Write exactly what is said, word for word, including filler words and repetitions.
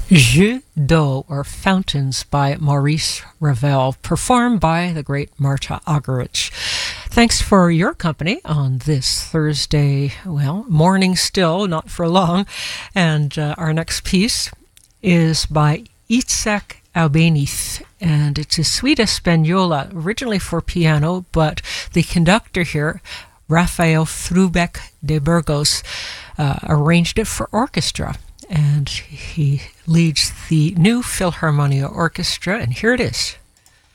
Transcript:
Jeux d'eau, or Fountains, by Maurice Ravel, performed by the great Marta Argerich. Thanks for your company on this Thursday, well, morning still, not for long. And uh, our next piece is by Itzhak Albéniz, and it's a suite Espanola, originally for piano, but the conductor here, Rafael Frubeck de Burgos, uh, arranged it for orchestra. And he leads the New Philharmonia Orchestra, and here it is.